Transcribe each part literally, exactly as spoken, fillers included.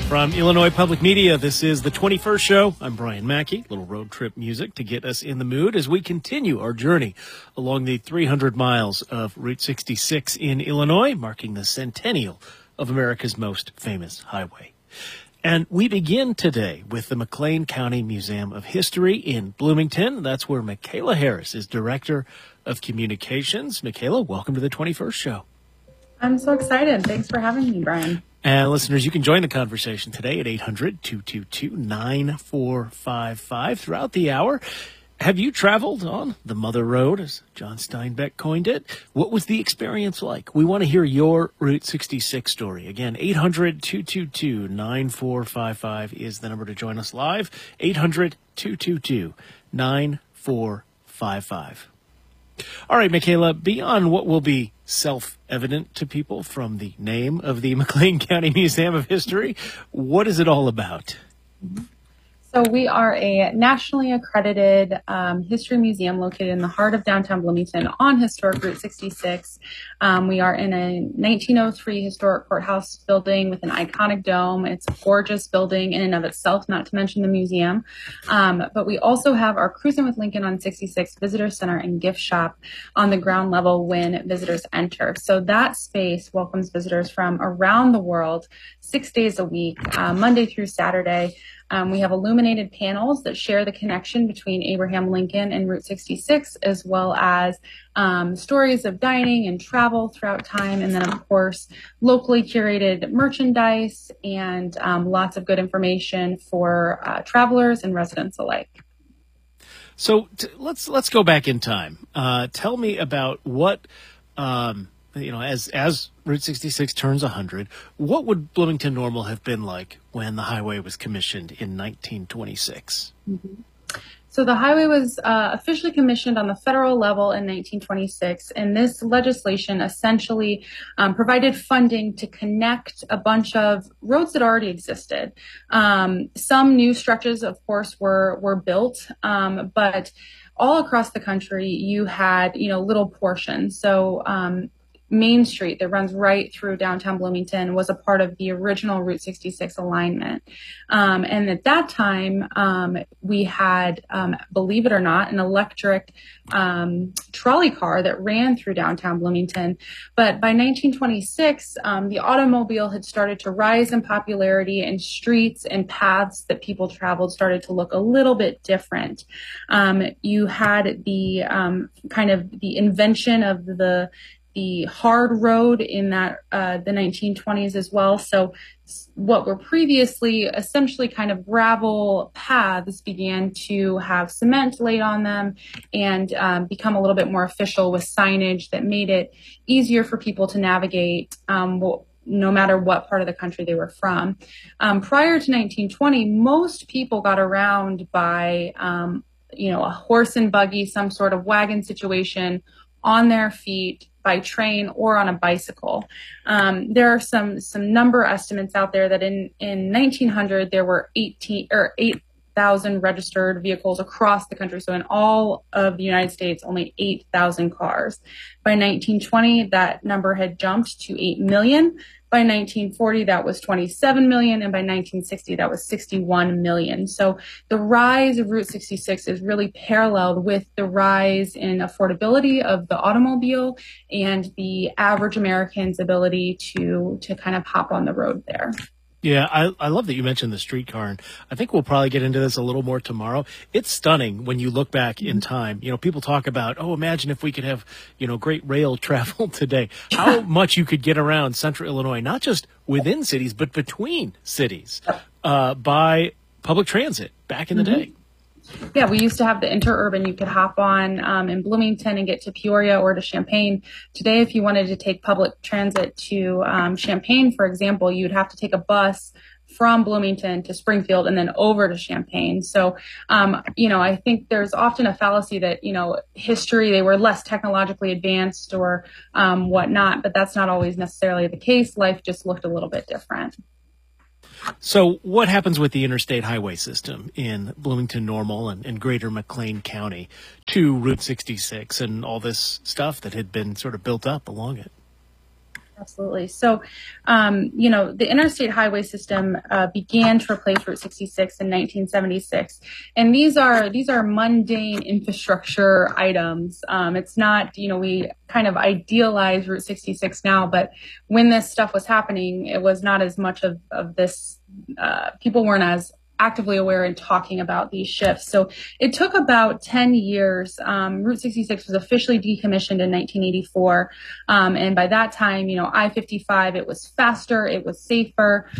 From Illinois Public Media, this is the twenty-first show. I'm Brian Mackey. Little road trip music to get us in the mood as we continue our journey along the three hundred miles of Route sixty-six in Illinois, marking the centennial of America's most famous highway. And we begin today with the McLean County Museum of History in Bloomington. That's where Michaela Harris is Director of Communications. Michaela, welcome to the twenty-first show. I'm so excited. Thanks for having me, Brian. And listeners, you can join the conversation today at eight hundred, two two two, nine four five five throughout the hour. Have you traveled on the Mother Road, as John Steinbeck coined it? What was the experience like? We want to hear your Route sixty-six story. Again, eight hundred, two two two, nine four five five is the number to join us live. eight hundred, two two two, nine four five five. All right, Michaela, beyond what will be self-evident to people from the name of the McLean County Museum of History, what is it all about? So we are a nationally accredited um, history museum located in the heart of downtown Bloomington on historic Route sixty-six. Um, we are in a nineteen oh three historic courthouse building with an iconic dome. It's a gorgeous building in and of itself, not to mention the museum. Um, but we also have our Cruising with Lincoln on sixty-six Visitor Center and gift shop on the ground level when visitors enter. So that space welcomes visitors from around the world six days a week, uh, Monday through Saturday. Um, we have illuminated panels that share the connection between Abraham Lincoln and Route sixty-six, as well as um, stories of dining and travel throughout time. And then, of course, locally curated merchandise and um, lots of good information for uh, travelers and residents alike. So t- let's let's go back in time. Uh, tell me about what, um, you know, as as Route sixty-six turns one hundred, what would Bloomington Normal have been like when the highway was commissioned in nineteen twenty-six? Mm-hmm. So the highway was uh, officially commissioned on the federal level in nineteen twenty-six, and this legislation essentially um, provided funding to connect a bunch of roads that already existed. Um, some new stretches, of course, were were built, um, but all across the country, you had, you know, little portions. So um, Main Street that runs right through downtown Bloomington was a part of the original Route sixty-six alignment. Um, and at that time, um, we had, um, believe it or not, an electric um, trolley car that ran through downtown Bloomington. But by nineteen twenty-six, um, the automobile had started to rise in popularity, and streets and paths that people traveled started to look a little bit different. Um, you had the um, kind of the invention of the the hard road in that uh, the nineteen twenties as well. So what were previously essentially kind of gravel paths began to have cement laid on them and um, become a little bit more official with signage that made it easier for people to navigate um, no matter what part of the country they were from. Um, prior to nineteen twenty, most people got around by um, you know, a horse and buggy, some sort of wagon situation, on their feet, by train, or on a bicycle. Um, there are some some number estimates out there that in, in nineteen hundred there were eighteen or eight thousand registered vehicles across the country. So in all of the United States, only eight thousand cars. By nineteen twenty, that number had jumped to eight million. By nineteen forty, that was twenty-seven million, and by nineteen sixty, that was sixty-one million. So the rise of Route sixty-six is really paralleled with the rise in affordability of the automobile and the average American's ability to to kind of hop on the road there. Yeah, I, I love that you mentioned the streetcar, and I think we'll probably get into this a little more tomorrow. It's stunning when you look back in time. You know, people talk about, oh, imagine if we could have, you know, great rail travel today. How much you could get around central Illinois, not just within cities, but between cities uh, by public transit back in the day. Yeah, we used to have the interurban. You could hop on um, in Bloomington and get to Peoria or to Champaign. Today, if you wanted to take public transit to um, Champaign, for example, you'd have to take a bus from Bloomington to Springfield and then over to Champaign. So, um, you know, I think there's often a fallacy that, you know, history, they were less technologically advanced or um, whatnot, but that's not always necessarily the case. Life just looked a little bit different. So what happens with the interstate highway system in Bloomington Normal and, and greater McLean County to Route sixty-six and all this stuff that had been sort of built up along it? Absolutely. So, um, you know, the interstate highway system uh, began to replace Route sixty-six in nineteen seventy-six, and these are these are mundane infrastructure items. Um, it's not, you know, we kind of idealize Route sixty-six now, but when this stuff was happening, it was not as much of of this. Uh, people weren't as actively aware and talking about these shifts. So it took about ten years. Um, Route sixty-six was officially decommissioned in nineteen eighty-four. Um, and by that time, you know, I fifty-five, it was faster, it was safer.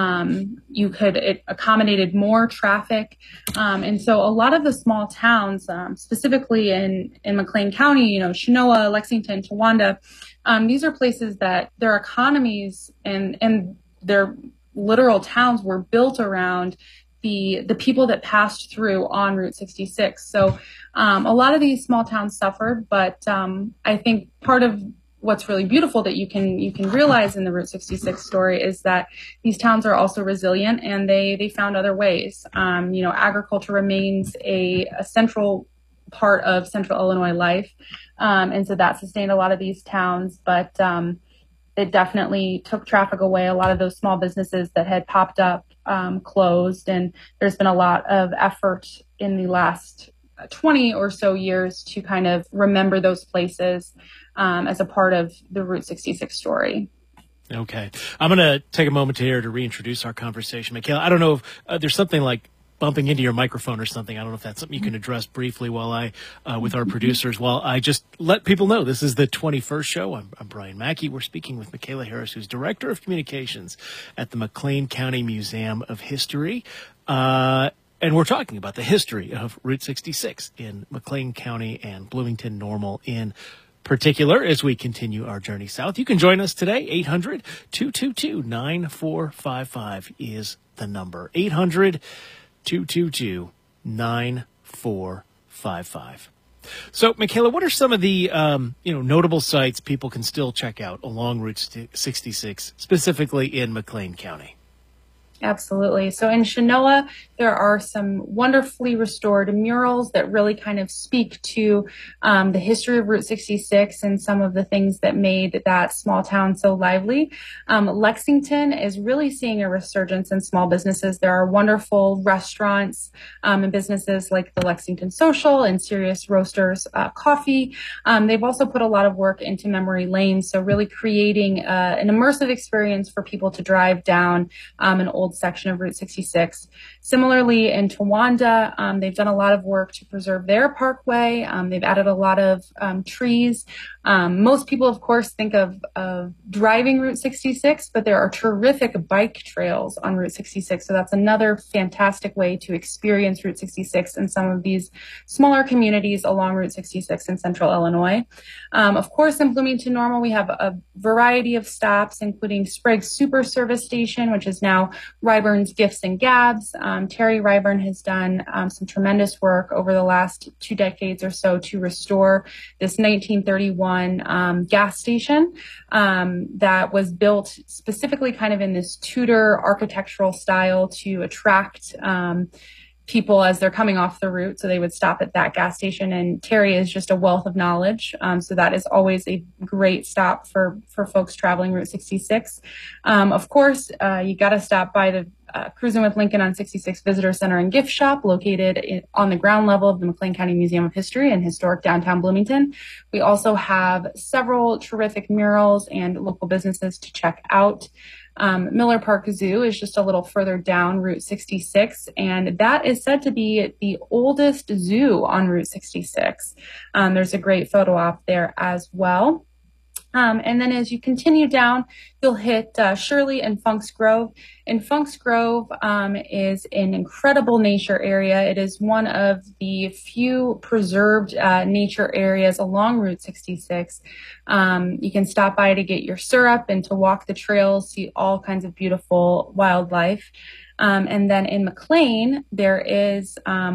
Um, you could, it accommodated more traffic. Um, and so a lot of the small towns, um, specifically in, in McLean County, you know, Chenoa, Lexington, Towanda, um, these are places that their economies and, and their literal towns were built around the the people that passed through on Route sixty-six. So um, a lot of these small towns suffered, but um, I think part of what's really beautiful that you can you can realize in the Route sixty-six story is that these towns are also resilient, and they they found other ways. Um, you know, agriculture remains a, a central part of Central Illinois life, um, and so that sustained a lot of these towns, but um, it definitely took traffic away. A lot of those small businesses that had popped up um, closed, and there's been a lot of effort in the last twenty or so years to kind of remember those places um, as a part of the Route sixty-six story. Okay. I'm going to take a moment here to reintroduce our conversation. Michaela, I don't know if uh, there's something like bumping into your microphone or something. I don't know if that's something you can address briefly while I, uh, with our producers, while I just let people know this is the twenty-first show. I'm, I'm Brian Mackey. We're speaking with Michaela Harris, who's Director of Communications at the McLean County Museum of History. Uh, and we're talking about the history of Route sixty-six in McLean County and Bloomington Normal in particular as we continue our journey south. You can join us today. eight hundred, two two two, nine four five five is the number. eight hundred, two two two, nine four five five. So, Michaela, what are some of the um, you know notable sites people can still check out along Route sixty-six, specifically in McLean County? Absolutely. So in Chenoa, there are some wonderfully restored murals that really kind of speak to um, the history of Route sixty-six and some of the things that made that small town so lively. Um, Lexington is really seeing a resurgence in small businesses. There are wonderful restaurants um, and businesses like the Lexington Social and Serious Roasters uh, Coffee. Um, they've also put a lot of work into memory lane, so really creating uh, an immersive experience for people to drive down um, an old section of Route sixty-six. Similarly, in Towanda, um, they've done a lot of work to preserve their parkway. Um, they've added a lot of um, trees. Um, most people, of course, think of, of driving Route sixty-six, but there are terrific bike trails on Route sixty-six. So that's another fantastic way to experience Route sixty-six in some of these smaller communities along Route sixty-six in Central Illinois. Um, of course, in Bloomington Normal, we have a variety of stops, including Sprague's Super Service Station, which is now Ryburn's Gifts and Gabs. Um, Terry Ryburn has done um, some tremendous work over the last two decades or so to restore this nineteen thirty-one um, gas station um, that was built specifically kind of in this Tudor architectural style to attract um, people as they're coming off the route. So they would stop at that gas station, and Terry is just a wealth of knowledge. Um, so that is always a great stop for, for folks traveling Route sixty-six. Um, of course, uh, you got to stop by the uh, Cruising with Lincoln on sixty-six Visitor Center and Gift Shop, located in, on the ground level of the McLean County Museum of History in historic downtown Bloomington. We also have several terrific murals and local businesses to check out. Um, Miller Park Zoo is just a little further down Route sixty-six, and that is said to be the oldest zoo on Route sixty-six. Um, there's a great photo op there as well. Um, and then as you continue down, you'll hit uh, Shirley and Funk's Grove. And Funk's Grove um, is an incredible nature area. It is one of the few preserved uh, nature areas along Route sixty-six. Um, you can stop by to get your syrup and to walk the trails, see all kinds of beautiful wildlife. Um, and then in McLean, there is um,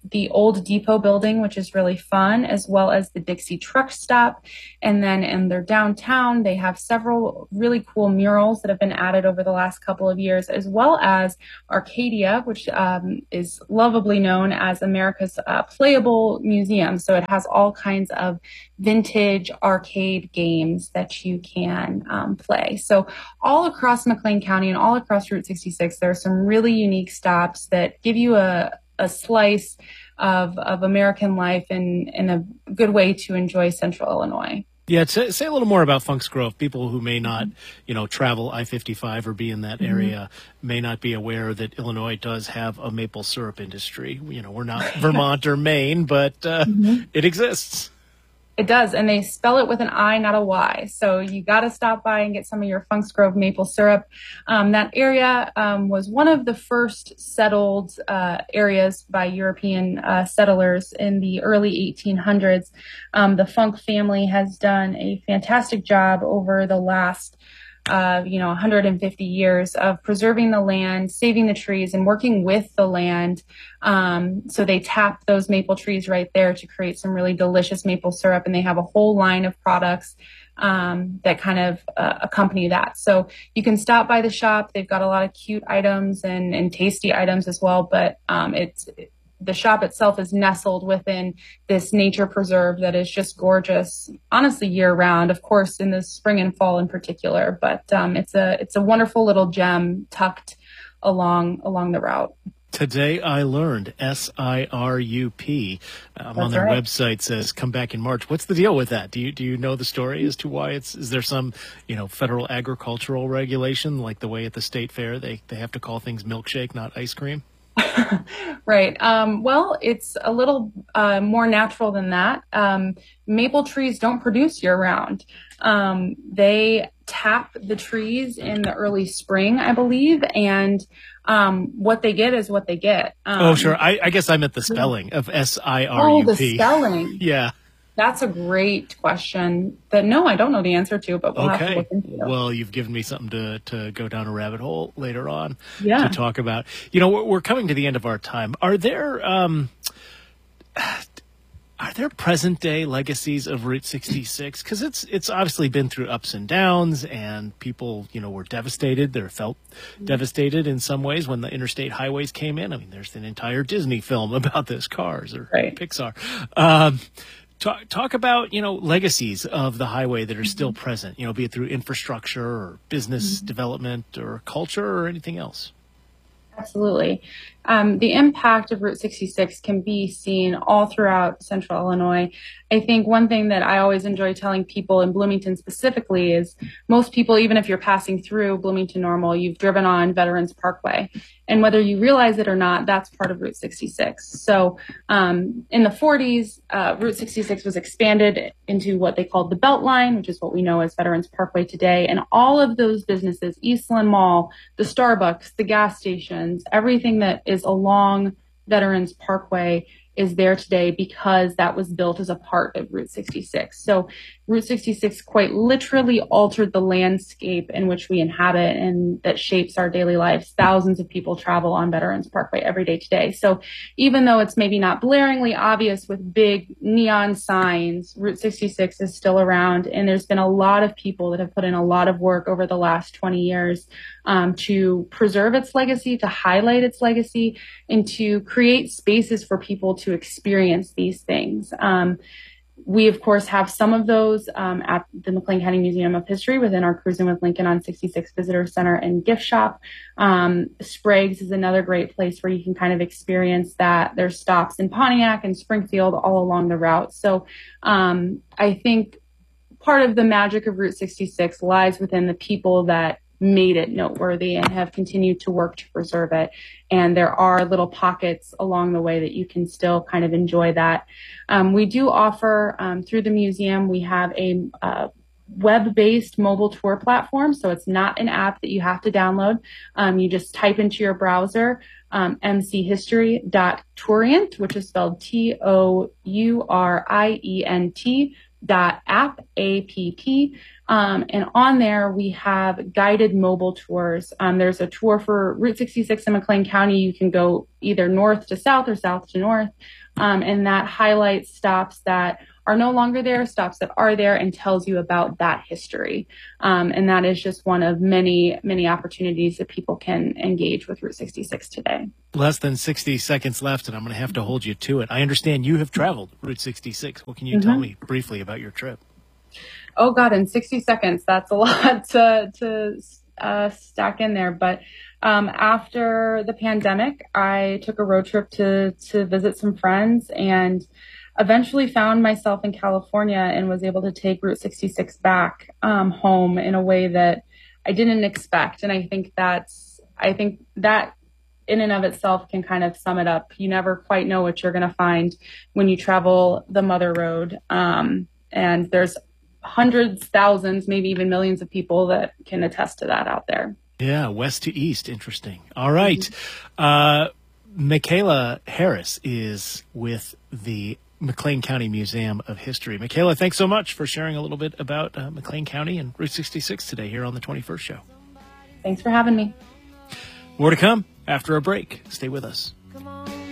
the old depot building, which is really fun, as well as the Dixie truck stop. And then in their downtown, they have several really cool murals that have been added over the last couple of years, as well as Arcadia, which um, is lovably known as America's uh, playable museum. So it has all kinds of vintage arcade games that you can um, play. So all across McLean County and all across Route sixty-six, there are some really unique stops that give you a, a slice of, of American life and, and a good way to enjoy Central Illinois. Yeah, say, say a little more about Funk's Grove. People who may not, you know, travel I fifty-five or be in that area mm-hmm. may not be aware that Illinois does have a maple syrup industry. You know, we're not Vermont or Maine, but uh, mm-hmm. it exists. It does, and they spell it with an I, not a Y. So you got to stop by and get some of your Funk's Grove maple syrup. Um, that area um, was one of the first settled uh, areas by European uh, settlers in the early eighteen hundreds. Um, the Funk family has done a fantastic job over the last Uh, you know, one hundred fifty years of preserving the land, saving the trees, and working with the land. Um, so they tap those maple trees right there to create some really delicious maple syrup, and they have a whole line of products um, that kind of uh, accompany that. So you can stop by the shop. They've got a lot of cute items and, and tasty items as well, but um, it's the shop itself is nestled within this nature preserve that is just gorgeous, honestly, year round, of course, in the spring and fall in particular. But um, it's a it's a wonderful little gem tucked along along the route. Today I learned S I R U P um, on their right. website says come back in March. What's the deal with that? Do you do you know the story as to why it's? Is there some you know federal agricultural regulation like the way at the state fair they they have to call things milkshake, not ice cream? Right. Um, well, it's a little uh, more natural than that. Um, maple trees don't produce year round. Um, they tap the trees in the early spring, I believe, and um, what they get is what they get. Um, oh, sure. I, I guess I meant the spelling of S I R U P. Oh, the spelling. Yeah. That's a great question that, no, I don't know the answer to, but we'll okay. have to look into it. Well, you've given me something to, to go down a rabbit hole later on yeah. to talk about. You know, we're, we're coming to the end of our time. Are there um, are there present day legacies of Route sixty-six? Because it's it's obviously been through ups and downs, and people, you know, were devastated. They felt mm-hmm. devastated in some ways when the interstate highways came in. I mean, there's an entire Disney film about this, Cars or right. Pixar. Um, Talk, talk about, you know, legacies of the highway that are still mm-hmm. present, you know, be it through infrastructure or business mm-hmm. development or culture or anything else. Absolutely. Um, the impact of Route sixty-six can be seen all throughout Central Illinois. I think one thing that I always enjoy telling people in Bloomington specifically is most people, even if you're passing through Bloomington Normal, you've driven on Veterans Parkway. And whether you realize it or not, that's part of Route sixty-six. So um, in the forties, uh, Route sixty-six was expanded into what they called the Beltline, which is what we know as Veterans Parkway today. And all of those businesses, Eastland Mall, the Starbucks, the gas stations, everything that is along Veterans Parkway is there today because that was built as a part of Route sixty-six. So Route sixty-six quite literally altered the landscape in which we inhabit and that shapes our daily lives. Thousands of people travel on Veterans Parkway every day today. So even though it's maybe not blaringly obvious with big neon signs, Route sixty-six is still around, and there's been a lot of people that have put in a lot of work over the last twenty years um, to preserve its legacy, to highlight its legacy, and to create spaces for people to experience these things. Um, we, of course, have some of those um, at the McLean County Museum of History within our Cruising with Lincoln on sixty-six Visitor Center and Gift Shop. Um, Sprague's is another great place where you can kind of experience that. There's stops in Pontiac and Springfield all along the route. So um, I think part of the magic of Route sixty-six lies within the people that made it noteworthy and have continued to work to preserve it. And there are little pockets along the way that you can still kind of enjoy that. Um, we do offer um, through the museum, we have a uh, web-based mobile tour platform. So it's not an app that you have to download. Um, you just type into your browser um, m c history dot tourient, which is spelled T O U R I E N T dot app, A P P. Um, and on there, we have guided mobile tours. Um, there's a tour for Route sixty-six in McLean County. You can go either north to south or south to north. Um, and that highlights stops that are no longer there, stops that are there, and tells you about that history. Um, and that is just one of many, many opportunities that people can engage with Route sixty-six today. Less than sixty seconds left, and I'm going to have to hold you to it. I understand you have traveled Route sixty-six. What can you mm-hmm. tell me briefly about your trip? Oh, God, in sixty seconds, that's a lot to, to uh, stack in there. But um, after the pandemic, I took a road trip to, to visit some friends and eventually found myself in California and was able to take Route sixty-six back um, home in a way that I didn't expect. And I think that's, I think that in and of itself can kind of sum it up. You never quite know what you're going to find when you travel the Mother Road. Um, and there's hundreds, thousands, maybe even millions of people that can attest to that out there. Yeah, west to east. Interesting. All right. Mm-hmm. Uh, Michaela Harris is with the McLean County Museum of History. Michaela, thanks so much for sharing a little bit about uh, McLean County and Route sixty-six today here on the twenty-first Show. Thanks for having me. More to come after a break. Stay with us.